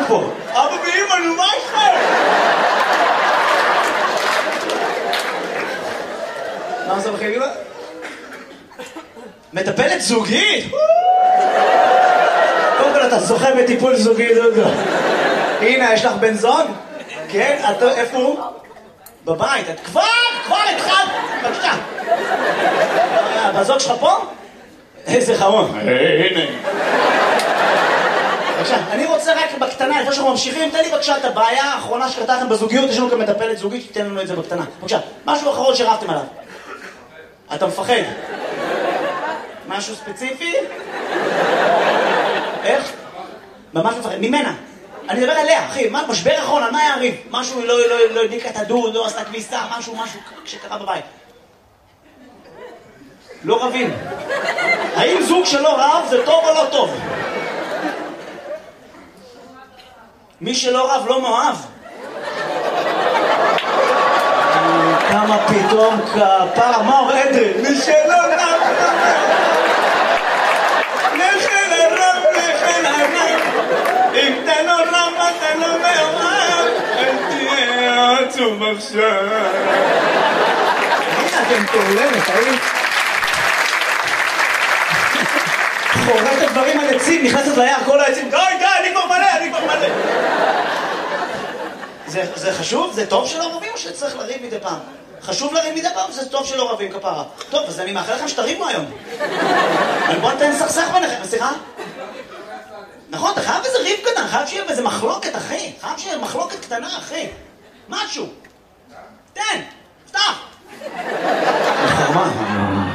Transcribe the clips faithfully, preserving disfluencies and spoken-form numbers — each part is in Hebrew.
פה? אבא ואמא, נו מה איתכם? מה זה בכלל? מטפלת זוגית? קודם כל אתה זוכה בטיפול זוגי, דודו. הנה, יש לך בן זוג? כן? איפה הוא? בבית. את כבר, כבר התחלת. בבקשה. בזוג שלך פה? איזה חמור. הנה. בבקשה, אני רוצה רק בקטנה, לפני שאנחנו ממשיכים, תן לי בבקשה את הבעיה האחרונה שקרתה לכם בזוגיות, יש לנו גם מטפלת זוגית, שתיתן לנו את זה בקטנה. בבקשה, משהו אחרון שרבתם עליו. אתה מפחד? משהו ספציפי? איך? ממש מפחד, ממנה. אני מדבר עליה, אחי, מה, משבר אחרון, על מה היה הריב? משהו, לא, לא, לא הדליקה את הדוד, לא עשתה כביסה, משהו, משהו שקרה בבית. לא רבים. האם זוג שלא רב זה טוב או לא טוב? מי שלא רב לא מאוהב. כמה פתאום כפרה, מה אומר אדרי? מי שלא רב, נכן הרב, נכן הרב. אם אתה לא רב, אתה לא מאוהב, אל תהיה עצוב עכשיו. הנה אתם תורלמת, האם? חורט הדברים על עצים, נכנסת ליער, כל העצים, די, די, אני כבר מלא, אני כבר מלא. זה, זה חשוב? זה טוב שלא רבים או שצריך לריב מדי פעם? חשוב לריב מדי פעם? זה טוב שלא רבים כפרה. טוב, אז אני מאחל לכם שתריבו היום. אבל בוא נתן סכסך ביניכם, סליחה? נכון, אתה חייב איזה ריב קטן, חייב שיהיה איזה מחלוקת, אחי. חייב שיהיה מחלוקת קטנה, אחי. משהו. תן, פתח. חרמה.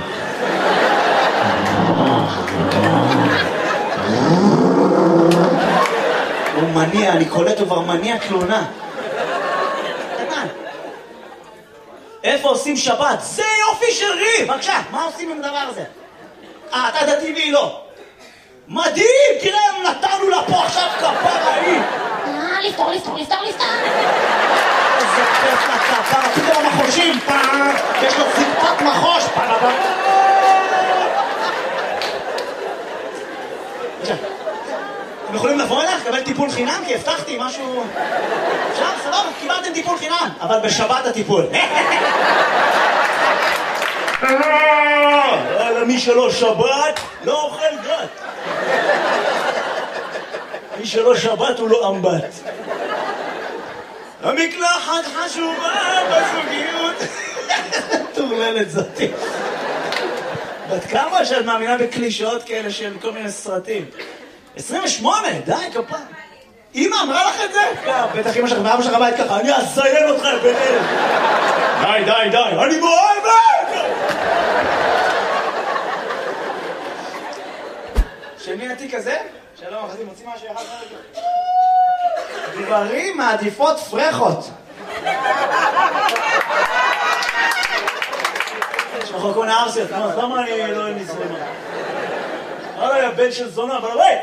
הוא מניע, אני קולט, הוא כבר מניע תלונה. קטן. איפה עושים שבת? זה יופי של ריב! בבקשה, מה עושים עם הדבר הזה? אה, אתה דתי והיא לא. מדהים! תראה, נתנו לה פה עכשיו כפרה היא! אה, לפתור, לפתור, לפתור, לפתור! איזה כיף לכפרה, פתאום המחושים, פעם! יש לו זקפת מחוש! פעם! אתם יכולים לבוא אליך, לקבל טיפול חינם? כי הבטחתי משהו... עכשיו, סבבה, קיבלתם טיפול חינם, אבל בשבת הטיפול. מי שלא שבת, לא אוכל גת. מי שלא שבת הוא לא אמבט. המקלחת חשובה בזוגיות. תורללת זאתי. בת כמה שאת מאמינה בקלישאות כאלה של כל מיני סרטים? עשרים ושמונה, די, כפה. אמא אמרה לך את זה? בטח אמא שלך ואבא שלך בית ככה, אני אזיין אותך ביניהם. די, די, די, אני מאוהבת! של מי התיק הזה? שלום, אחזי, מוציא משהו יחד חלק. גברים מעדיפות פרחות. יש לך כל מיני ארסיות, למה אני לא נזרמה? אוי, הבן של זונה, אבל אוי!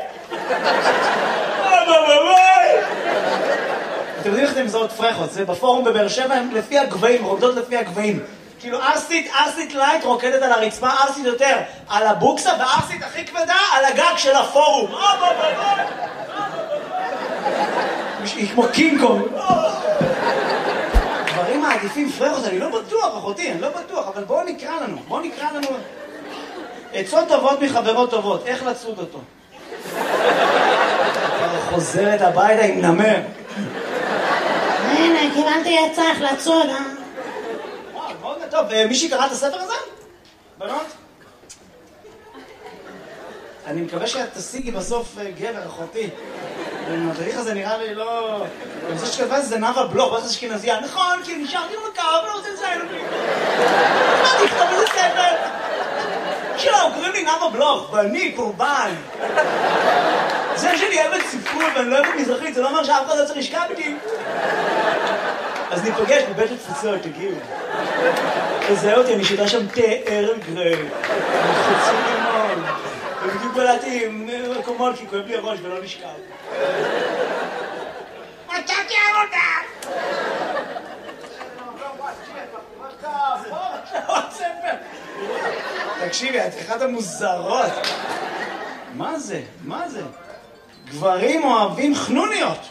אבל אוי! אתם יודעים איך אתם מזהות פרחות? זה בפורום בבאר שבע, הם לפי הגבהים, רוקדות לפי הגבהים. כאילו ארסית, ארסית לייט רוקדת על הרצפה, ארסית יותר על הבוקסה, וארסית הכי כבדה על הגג של הפורום. היא כמו קינג קונג. דברים מעדיפים פרחות, אני לא בטוח, אחותי, אני לא בטוח, אבל בואו נקרא לנו, בואו נקרא לנו... עצות טובות מחברות טובות, איך לצוד אותו? חוזרת הביתה עם נמר. הנה, קיבלתי עצה איך לצוד, אה? וואו, מאוד טוב. מישהי קרא את הספר הזה? בנות? אני מקווה שאת תשיגי בסוף גבר, אחותי. המדריך הזה נראה לי לא... אני חושב שכתבה זה נאווה בלוך, באיזה אשכנזייה. נכון, כי נשארתי במקרב, לא רוצה לציין אותי. מה תכתוב איזה ספר? שלום, קוראים לי נאווה בלוך, ואני קורבן. זה שאני אוהבת ספרות ואני לא אוהבת מזרחית, זה לא אומר שאף אחד לא צריך לשכב איתי. אז ניפגש בבית התפוצות, תגיעו. תזהה אותי, אני שותה שם תה ערב גרי. חצי לימון. ובדיוק בלעתי עם מקומות, כי כואב לי הראש ולא נשכב. מצאתי עבודה! תקשיבי, את אחת המוזרות. מה זה? מה זה? גברים אוהבים חנוניות.